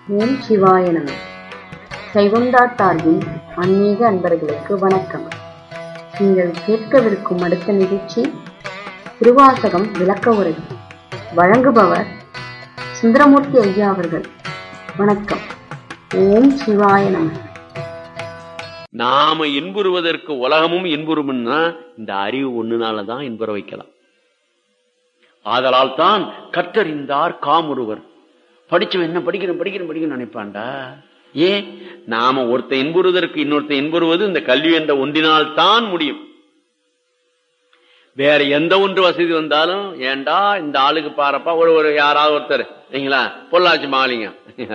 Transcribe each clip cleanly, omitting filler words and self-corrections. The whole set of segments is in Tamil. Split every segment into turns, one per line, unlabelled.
ஓம் சிவாய நம. சைவம்டாட்டார்வின் ஆன்மீக அன்பர்களுக்கு வணக்கம். நீங்கள் கேட்கவிருக்கும் அடுத்த நிகழ்ச்சி திருவாசகம் விளக்க உரை. வழங்குபவர் சுந்தரமூர்த்தி ஐயா அவர்கள். வணக்கம். ஓம் சிவாய நம.
நாம இன்புறுவதற்கு உலகமும் இன்புறும்னா இந்த அறிவு ஒண்ணுனாலதான் இன்புற வைக்கலாம். ஆதலால் தான் கற்றறிந்தார் காமுறுவர். படிச்சவன் என்ன படிக்கணும் நினைப்பான்டா. ஏன்? நாம ஒருத்த இன்புறுவதற்கு இன்னொருத்த இன்புறுவது இந்த கல்வி என்ற ஒன்றினால் தான் முடியும். வேற எந்த ஒன்று வசதி வந்தாலும் ஏண்டா இந்த ஆளுக்கு பாருப்பா, ஒரு யாராவது ஒருத்தர் இல்லைங்களா, பொள்ளாச்சி மாலிங்க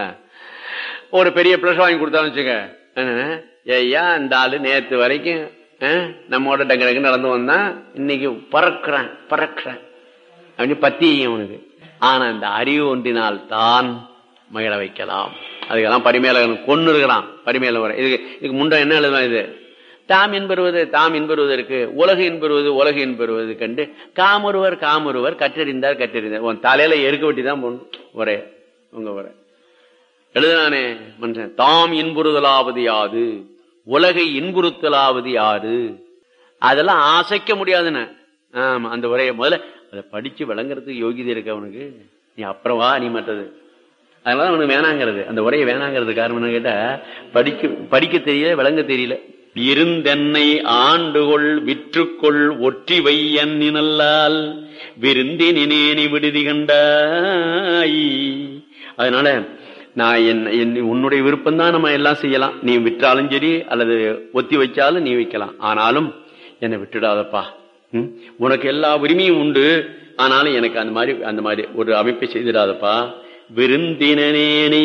ஒரு பெரிய பிளஸ் வாங்கி கொடுத்தாலும் வச்சுக்க, ஐயா இந்த ஆளு நேத்து வரைக்கும் நம்மோட டங்கு நடந்து வந்தான், இன்னைக்கு பறக்குறேன் அப்படின்னு பத்தி அவனுக்கு. ஆனா இந்த அறிவு ஒன்றினால் தான் மகிழ வைக்கலாம். அதுக்கெல்லாம் பரிமேலகன் கொண்டு இருக்கிறான். பரிமேல வர இதுக்கு முன்ன என்ன எழுதுவான்? இது தாம் என்பருவதற்கு உலகு என்பருவது கண்டு காமொருவர் கற்றறிந்தார். உன் தலையில எருக்க வெட்டி தான் போடணும். ஒரே உங்க வர எழுதுனானே மனுஷன். தாம் இன்புறுதலாவது யாது, உலகை இன்புறுத்தலாவது யாரு? அதெல்லாம் ஆசைக்க முடியாதுன்னு. ஆமா, அந்த உரையை முதல்ல அதை படிச்சு விளங்குறதுக்கு யோகிதை இருக்க அவனுக்கு. நீ அப்புறம் வா, நீ மற்றது. அதனால அவனுக்கு வேணாங்கிறது, அந்த உரையை வேணாங்கிறது காரணம் என்ன கேட்டா, படிக்க தெரியல, விளங்க தெரியல. இருந்தென்னை ஆண்டுகொள் விற்றுக்கொள் ஒற்றி வையன்னினல்லால் விருந்தினேனி விடுதி கண்டாய். அதனால நான் உன்னுடைய விருப்பம் தான் நம்ம எல்லாம் செய்யலாம். நீ விற்றாலும் சரி, அல்லது ஒத்தி வச்சாலும் நீ வைக்கலாம். ஆனாலும் என்னை விட்டுடாதப்பா, உனக்கு எல்லா உரிமையும் உண்டு. ஆனாலும் எனக்கு அந்த மாதிரி ஒரு அமைப்பை செய்திடாதப்பா. விருந்தினேனை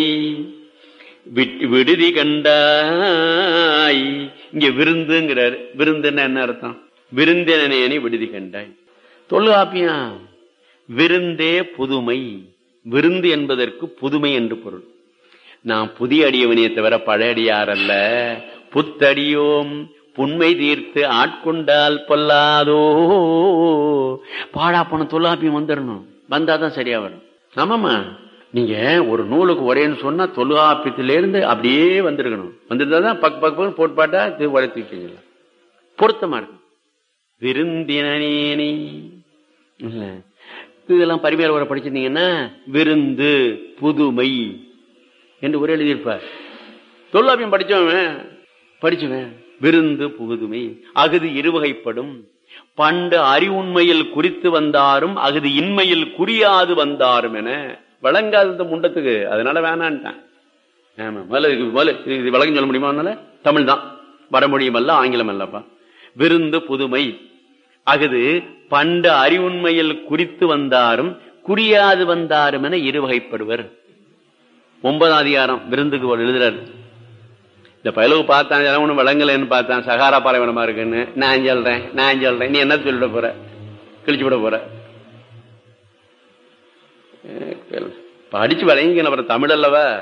விடுதி கண்டாய். இங்க விருந்துங்கிறாரு. விருந்துன்னா என்ன அர்த்தம்? விருந்தினேனை விடுதி கண்டாய். தொல்காப்பியா விருந்தே புதுமை. விருந்து என்பதற்கு புதுமை என்று பொருள். நான் புதிய அடியவனையை தவிர பழைய அடியார் அல்ல. புத்தடியோம் புண்மை தீர்த்து ஆட்கொண்டால் பொல்லாதோ. பாடா போன தொல்காப்பியம் வந்துடணும். வந்தாதான் சரியா வரும். ஆமாமா, நீங்க ஒரு நூலுக்கு ஒரேன்னு சொன்னா தொல்காப்பியத்திலிருந்து அப்படியே வந்திருக்கணும். வந்துருந்தாதான் பக்கு போட்பாட்டா உரைத்துக்கிட்டீங்களா, பொருத்தமா இருக்கு. விருந்தினேனி இல்ல, இதெல்லாம் பரிமையாளர் உரை படிச்சிருந்தீங்கன்னா விருந்து புதுமை என்று ஒரே எழுதியிருப்பார். தொல்காப்பியம் படிச்சவன் விருந்து புதுமை. அகுது இருவகைப்படும். பண்டு அறிவுண்மையில் குறித்து வந்தாரும் அகுது இன்மையில் குறியாது வந்தாரும் என வழங்காத முண்டத்துக்கு. அதனால வேணான்ட்டான். ஆமா, இது விளக்கம் சொல்ல முடியுமா? அதனால தமிழ் தான், வடமொழியும் அல்ல, ஆங்கிலம் அல்லப்பா. விருந்து புதுமை அகுது பண்டு அறிவுண்மையில் குறித்து வந்தாரும் குறியாது வந்தாரும் என இருவகைப்படுவர். 9ஆம் அதிகாரம் விருந்துக்கு எழுதுறாரு. இந்த பயலுக்கு பார்த்தான், ஒண்ணு விளங்கலன்னு பார்த்தான், சகாரா பாலைவனமா இருக்குன்னு. நான் சொல்றேன் நீ என்ன சொல்லிட போற? கிழிச்சு விட போற? படிச்சு விளங்கிக்கணும். அப்புறம் தமிழ்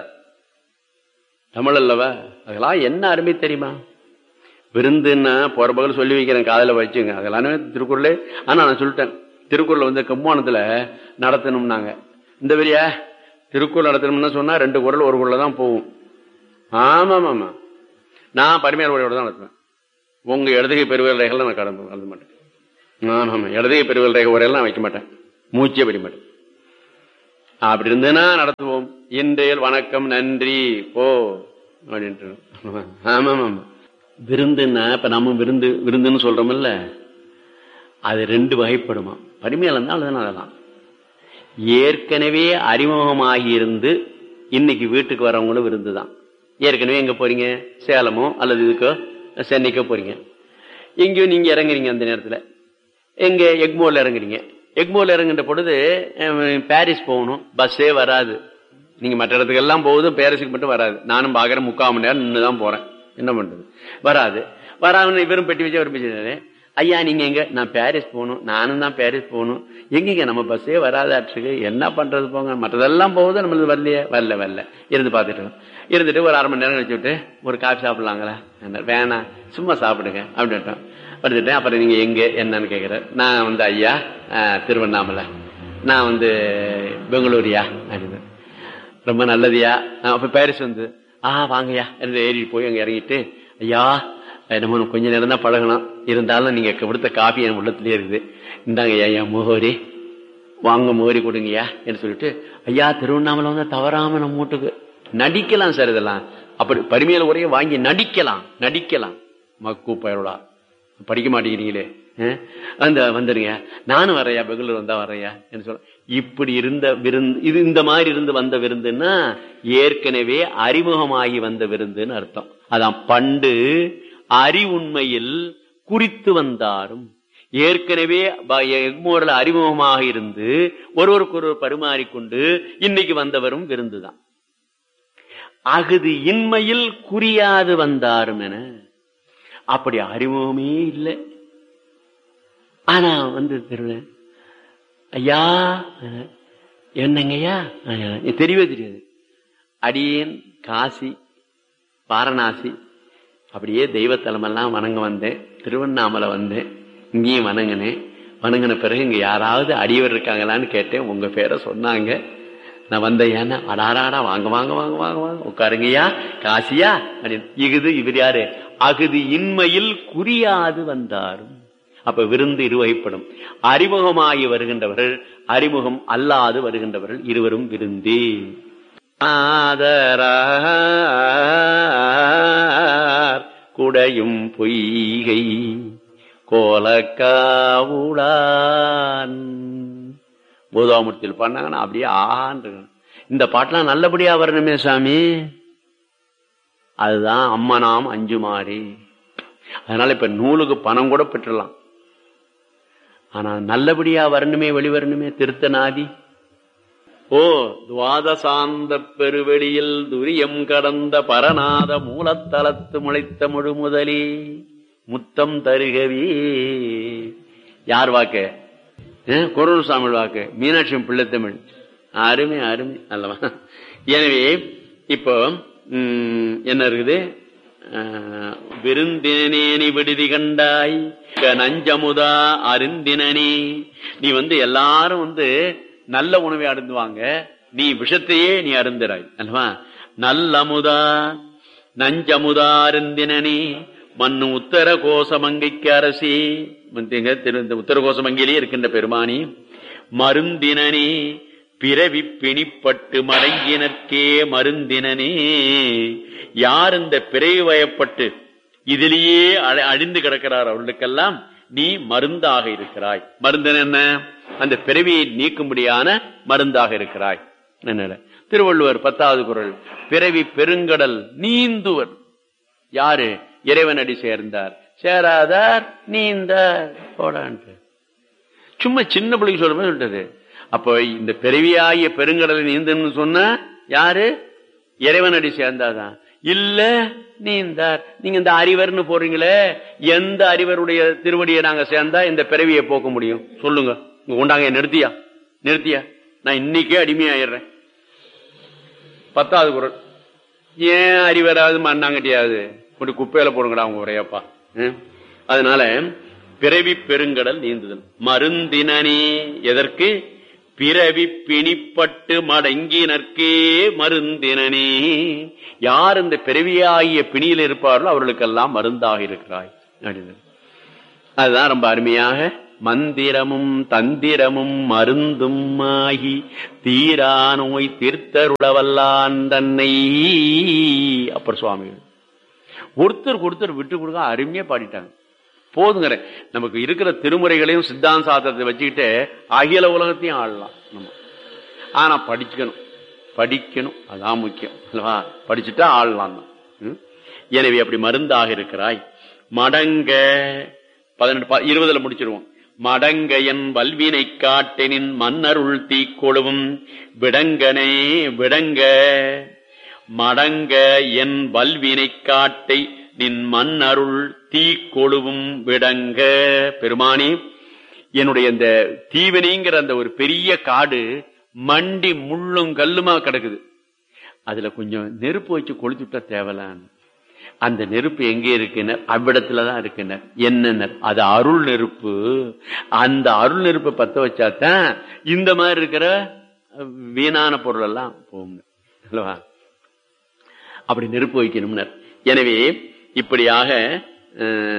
அல்லவா, அதெல்லாம் என்ன அருமை தெரியுமா? விருந்துன்னா போற பகல் சொல்லி வைக்கிறேன், காதல வச்சுங்க. அதெல்லாம் திருக்குறளே. ஆனா நான் சொல்லிட்டேன், திருக்குறள் கும்போணத்துல நடத்தணும்னாங்க. இந்த பெரியா திருக்குறள் நடத்தணும்னு சொன்னா 2 குறள் 1 குறள் தான் போகும். ஆமா, நான் பரிமையாளர் உரையோட தான் நடத்துவேன். உங்க இடதுகை பெருவிரல் ரேகைகள் நான் கடந்து மாட்டேன். ஆமா, இடதுகை பெருவிரல் ரேகை உரையெல்லாம் வைக்க மாட்டேன், மூச்சே படிக்க மாட்டேன். அப்படி இருந்ததுன்னா நடத்துவோம். இன்றைய வணக்கம் நன்றி போ அப்படின்ட்டு. ஆமா, விருந்துன்னா இப்ப நம்ம விருந்துன்னு சொல்றோம்ல, அது 2 வகைப்படுமா. பரிமையாளர் தான் அதனாலதான் ஏற்கனவே அறிமுகமாகி இருந்து இன்னைக்கு வீட்டுக்கு வரவங்களும் விருந்து தான். ஏற்கனவே எங்க போறீங்க? சேலமோ அல்லது இதுக்கோ சென்னைக்கோ போறீங்க. எங்கேயோ நீங்க இறங்குறீங்க. அந்த நேரத்துல எங்க எக்மோர்ல இறங்குறீங்க. எக்மோர்ல இறங்குற பொழுது பாரிஸ் போகணும், பஸ்ஸே வராது. நீங்க மற்ற இடத்துக்கு எல்லாம் போகுது, பாரிஸுக்கு மட்டும் வராது. நானும் பாக்குறேன், 3/4 மணி நேரம் நின்றுதான் போறேன். என்ன பண்றது? வராது. வெறும் பெட்டி வச்சு விரும்பிச்சு. ஐயா நீங்க எங்க? நான் பாரிஸ் போகணும். நானும் தான் பாரிஸ் போகணும். எங்க நம்ம பஸ்ஸே வராதாற்றுக்கு, என்ன பண்றது? போங்க, மற்றதெல்லாம் போகுது, நம்மளுக்கு வரல. இருந்து பார்த்துட்டு இருந்துட்டு ஒரு 1/2 மணி நேரம் கழிச்சு விட்டு ஒரு காஃபி சாப்பிடலாங்களா? வேணாம், சும்மா சாப்பிடுங்க அப்படின்ட்டோம். வந்துட்டேன். அப்புறம் நீங்க எங்க என்னன்னு கேட்கிற. நான் ஐயா திருவண்ணாமலை, நான் பெங்களூரியா அப்படின்னு. ரொம்ப நல்லதுயா. அப்ப பாரிஸ் வந்து வாங்கய்யா என்று ஏறி போய் அங்க இறங்கிட்டு, ஐயா நம்ம கொஞ்ச நேரம் தான் பழகணும், இருந்தாலும் நீங்க கொடுத்த காபி என் உள்ளத்திலே இருக்குது, இந்தாங்க ஐயா முகோரி, வாங்க முகோரி கொடுங்கய்யா என்று சொல்லிட்டு, ஐயா திருவண்ணாமலை வந்து தவறாம நம்ம வீட்டுக்கு நடிக்கலாம் சார், இதெல்லாம் அப்படி பரிமையில உரைய வாங்கி நடிக்கலாம் மக்கு பயலா படிக்க மாட்டேங்கிறீங்களே, அந்த வந்துருங்க, நானும் வரையா, பெங்களூர் வந்தா வரையா என்று சொல்ல. இப்படி இருந்த விருந்து இது, இந்த மாதிரி இருந்து வந்த விருந்துன்னா ஏற்கனவே அறிமுகமாகி வந்த விருந்துன்னு அர்த்தம். அதான் பண்டு அறிவுண்மையில் குறித்து வந்தாரும், ஏற்கனவே எக்மோரில் அறிமுகமாக இருந்து ஒருவருக்கு ஒருவர் பரிமாறிக்கொண்டு இன்னைக்கு வந்தவரும் விருந்துதான். அகுது இன்மையில் குறியாது வந்தாரும் என அப்படி அறிமுகமே இல்லை. ஆனா வந்து திருவேன், ஐயா என்னங்கய்யா தெரியவே தெரியாது, அடியேன் காசி வாரணாசி அப்படியே தெய்வத்தலமெல்லாம் வணங்க வந்தேன், திருவண்ணாமலை வந்தேன், இங்கேயும் வணங்கின பிறகு இங்க யாராவது அடியவர் இருக்காங்களான்னு கேட்டேன், உங்க பேரை சொன்னாங்க, நான் வந்தேன், அடாராடா வாங்க வாங்க வாங்க வாங்க வாங்க உட்காருங்கய்யா காசியா அப்படின்னு. இவர் யாரு? அகுது இன்மையில் குறியாது வந்தாரும். அப்ப விருந்து இருவகைப்படும். அறிமுகமாகி வருகின்றவர்கள், அறிமுகம் அல்லாது வருகின்றவர்கள், இருவரும் விருந்தே. ஆதரார் குடையும் பொய்கை கோலக்காவுடான் போதாமூர்த்தியில் பண்ணாங்கன்னா அப்படியே ஆண்டு. இந்த பாட்டெல்லாம் நல்லபடியா வரணுமே சாமி, அதுதான் அம்மனாம் அஞ்சுமாறி. அதனால இப்ப நூலுக்கு பணம் கூட பெற்றலாம், ஆனா நல்லபடியா வரணுமே, வெளிவரணுமே. திருத்தநாதி துவாதசாந்த பெருவெளியில் துரியம் கடந்த பரநாத மூலத்தலத்து முளைத்த முழு முதலே முத்தம் தருகவே. யார் வாக்கு? குரல்சாமி வாக்கு, மீனாட்சி பிள்ளை தமிழ். அருமை அருமை அல்லவா? எனவே இப்போ என்ன இருக்குது? விருந்தினேனி விடுதி கண்டாய் நஞ்சமுதா அருந்தினனே. நீ வந்து எல்லாரும் வந்து நல்ல உணவை அருந்துவாங்க, நீ விஷத்தையே நீ அருந்துறாய் அல்லவா? நல்லமுதா நஞ்சமுதா அருந்தினனே மண்ணு உத்தர கோசமங்கைக்கு அரசி. உத்தர கோசமங்கையிலே இருக்கின்ற பெருமானி மருந்தினனே பிறவி பிணிப்பட்டு மடங்கினற்கே மருந்தினனே. யார் இந்த பிறவி வயப்பட்டு இதிலேயே அழிந்து கிடக்கிறார் அவர்களுக்கெல்லாம் நீ மருந்தாக இருக்கிறாய். மருந்து என்ன? அந்த பிறவியை நீக்கும்படியான மருந்தாக இருக்கிறாய். என்ன திருவள்ளுவர் 10வது குறள், பிறவி பெருங்கடல் நீந்துவர். யாரு? இறைவனடி சேர்ந்தார், சேராதார் நீந்தார் போடான்ட்டு. சும்மா சின்ன பிள்ளைக்கு சொல்ற மாதிரி சொல்லிட்டது. அப்போ இந்த பிறவியாகிய பெருங்கடலை நீந்துன்னு சொன்ன யாரு? இறைவனடி சேர்ந்தாதான். இல்ல நீந்தார். நீங்க இந்த அறிவர்னு போறீங்களே, எந்த அறிவருடைய திருவடியை நாங்க சேர்ந்தா இந்த பிறவியை போக்க முடியும் சொல்லுங்க? உண்டாங்க, நிறுத்தியா நான் இன்னைக்கே அடிமையாயிடுறேன். 10வது குறள். ஏன் அறிவராது மண்ணாங்கட்டியாவது கொண்டு குப்பையில போடுங்கடா அவங்க உரையப்பா. அதனால பிறவி பெருங்கடல் நீந்துதல். மருந்தினனே எதற்கு? பிறவி பிணிப்பட்டு மடங்கினற்கே மருந்தினனே. யார் இந்த பிறவியாகிய பிணியில் இருப்பார்களோ அவர்களுக்கெல்லாம் மருந்தாக இருக்கிறாய். அதுதான் ரொம்ப அருமையாக மந்திரமும் தந்திரமும் மருந்தும் ஆகி தீரா நோய் தீர்த்தருளவல்லான் தன்னை. அப்பர் சுவாமிகள் ஒருத்தருக்கு ஒருத்தர் விட்டு கொடுக்க அருமையா பாடிட்டாங்க. போதுங்கிற நமக்கு இருக்கிற திருமுறைகளையும் சித்தாந்த சாஸ்திரத்தை வச்சுக்கிட்டு அகில உலகத்தையும் ஆளலாம் நம்ம. ஆனா படிக்கணும் அதான் முக்கியம் அல்லவா? படிச்சுட்டா ஆளலாம் தான். எனவே அப்படி மருந்தாக இருக்கிறாய். மடங்க 18-20 முடிச்சிருவோம். மடங்க என் வல்வினை காட்டெனின் மன்னருள் தீக்கொழுவும் விடங்கனே விடங்க. மடங்க என் வல்வினை காட்டை நின் மன்னருள் தீக்கொழுவும் விடங்க. பெருமானி, என்னுடைய இந்த தீவினைங்கிற அந்த ஒரு பெரிய காடு மண்டி முள்ளும் கல்லுமா கிடக்குது, அதுல கொஞ்சம் நெருப்பு வச்சு கொளுத்துட்டா தேவலான்னு. அந்த நெருப்பு எங்கே இருக்குனர்? அவ்விடத்துலதான் இருக்குனர். என்னன்னர்? அது அருள் நெருப்பு. அந்த அருள் நெருப்பை பத்த வச்சாதான் இந்த மாதிரி இருக்கிற வீணான பொருள் எல்லாம் போகும். அல்லவா? அப்படி நெருப்பு வைக்கணும்னர். எனவே இப்படியாக